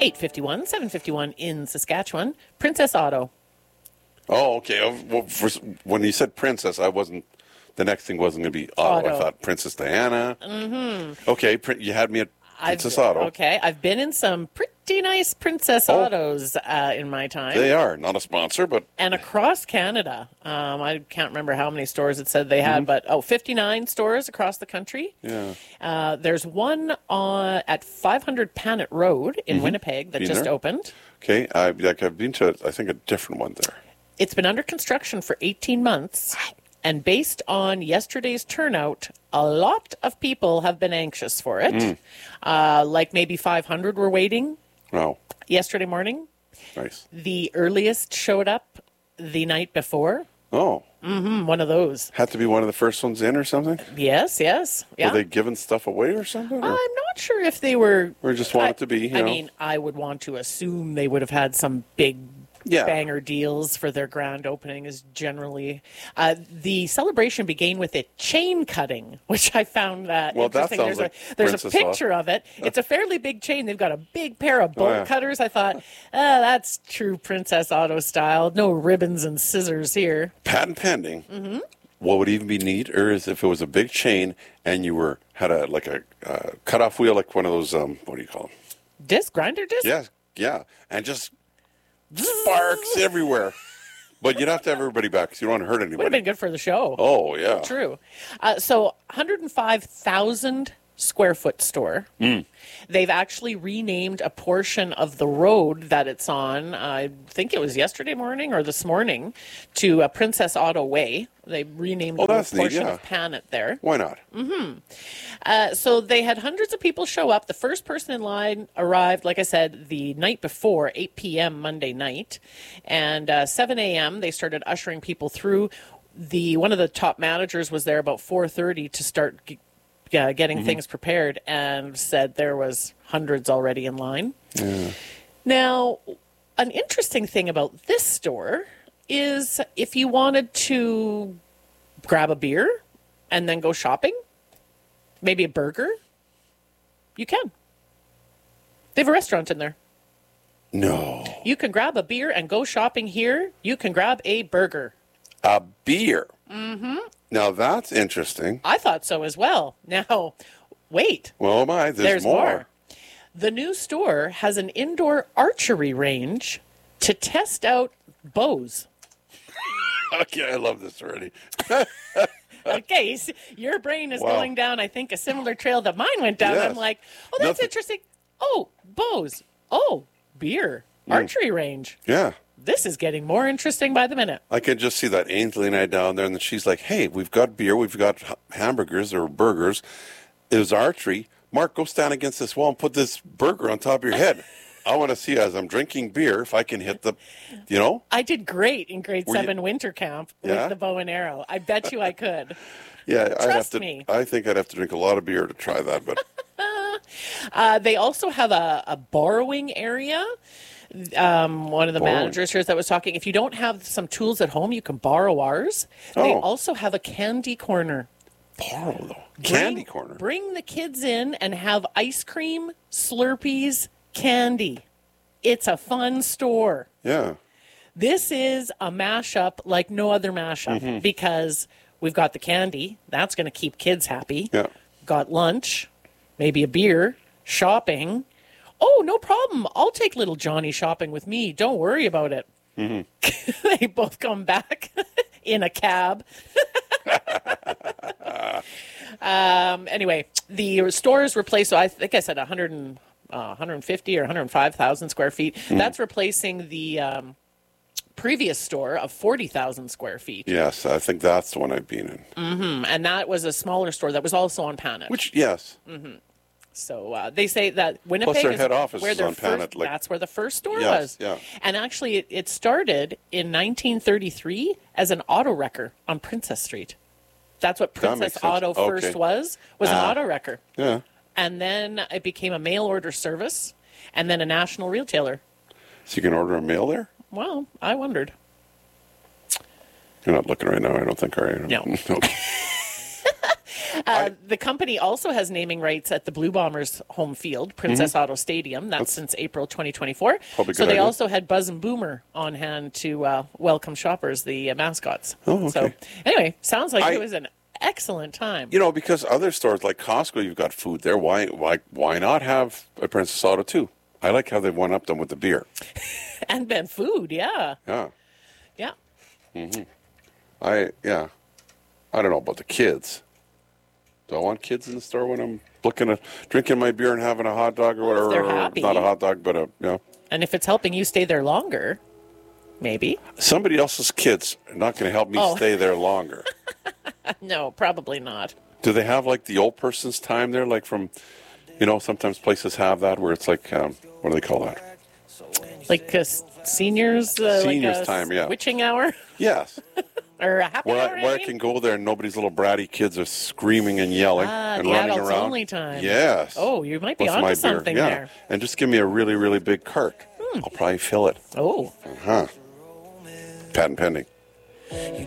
851, 751 in Saskatchewan. Princess Auto. Oh, okay. Well, when you said princess, I wasn't. The next thing wasn't going to be Auto. I thought Princess Diana. Mm-hmm. Okay, you had me at Princess Auto. Okay, I've been in some pretty nice Princess Autos in my time. They are not a sponsor, but and across Canada. I can't remember how many stores it said they had, but 59 stores across the country. Yeah. There's one at 500 Panet Road in Winnipeg that just opened. Okay, I've been to I think a different one there. It's been under construction for 18 months. And based on yesterday's turnout, a lot of people have been anxious for it. Like maybe 500 were waiting yesterday morning. Nice. The earliest showed up the night before. Oh. One of those. Had to be one of the first ones in or something? Yes. Yeah. Were they giving stuff away or something? Or? I'm not sure if they were. Or just wanted to be, I mean, I would want to assume they would have had some big banger deals for their grand opening is generally. The celebration began with a chain cutting, which I found interesting. There's a picture of it. It's a fairly big chain. They've got a big pair of bolt cutters. I thought, that's true Princess Auto style. No ribbons and scissors here. Patent pending. What would even be neater is if it was a big chain and you had a cutoff wheel, like one of those, what do you call them? Grinder disc? Yeah. And just sparks everywhere. But you'd have to have everybody back because you don't want to hurt anybody. Would have been good for the show. Oh, yeah. True. So 105,000 square foot store. They've actually renamed a portion of the road that it's on. I think it was yesterday morning or this morning to Princess Auto Way. They renamed a portion of Panet there. Why not? So they had hundreds of people show up. The first person in line arrived, like I said, the night before, 8 p.m. Monday night. And 7 a.m. they started ushering people through. One of the top managers was there about 4:30 to start getting things prepared, and said there was hundreds already in line. Now, an interesting thing about this store is if you wanted to grab a beer and then go shopping, maybe a burger, you can. They have a restaurant in there. No. You can grab a beer and go shopping here. You can grab a burger. A beer? Now, that's interesting. I thought so as well. Now, wait. Well, there's more. The new store has an indoor archery range to test out bows. Okay, I love this already. Okay, your brain is going down, I think, a similar trail that mine went down. Yes. I'm like, that's interesting. Oh, bows. Oh, beer. Archery range. Yeah. This is getting more interesting by the minute. I can just see that Ainsley and I down there, and then she's like, hey, we've got beer, we've got hamburgers or burgers. There's archery. Mark, go stand against this wall and put this burger on top of your head. I want to see as I'm drinking beer if I can hit the, I did great in grade 7 winter camp with the bow and arrow. I bet you I could. Yeah, Trust me. I think I'd have to drink a lot of beer to try that. But they also have a borrowing area. One of the managers here that was talking, if you don't have some tools at home, you can borrow ours. They also have a candy corner. Borrow, though. Candy corner. Bring the kids in and have ice cream, Slurpees, candy. It's a fun store. Yeah. This is a mashup like no other mashup because we've got the candy. That's going to keep kids happy. Yeah. Got lunch, maybe a beer, shopping. Oh, no problem. I'll take little Johnny shopping with me. Don't worry about it. They both come back in a cab. Anyway, the store is replaced. So I think I said 150 or 105,000 square feet. That's replacing the previous store of 40,000 square feet. Yes, I think that's the one I've been in. And that was a smaller store that was also on Panet. Yes. So they say that Winnipeg their is head office where is their on Panet. that's where the first store was. Yeah. And actually, it started in 1933 as an auto wrecker on Princess Street. That's what Princess Auto first was an auto wrecker. Yeah. And then it became a mail order service and then a national retailer. So you can order a mail there? Well, I wondered. You're not looking right now, I don't think, are you? No. Okay. The company also has naming rights at the Blue Bombers home field, Princess Auto Stadium. That's since April 2024. Probably a so good they idea. also had Buzz and Boomer on hand to welcome shoppers, the mascots. Oh, okay. So anyway, sounds like it was an excellent time. You know, because other stores like Costco, you've got food there. Why not have a Princess Auto too? I like how they one-upped them with the beer. And Ben Food, yeah. Yeah. Yeah. I don't know about the kids. Do I want kids in the store when I'm drinking my beer and having a hot dog or whatever? they're or happy. not a hot dog, but And if it's helping you stay there longer, maybe. somebody else's kids are not going to help me stay there longer. No, probably not. Do they have like the old person's time there? Like from, sometimes places have that where it's like, what do they call that? Like seniors, Seniors like a time, yeah. witching hour Yes. or a happy hour. Where I can go there and nobody's little bratty kids are screaming and yelling and the running adults around. only time. Yes. Oh, you might be With onto my beer. something Yeah. there. And just give me a really, really big cart. I'll probably fill it. Oh. Patent pending.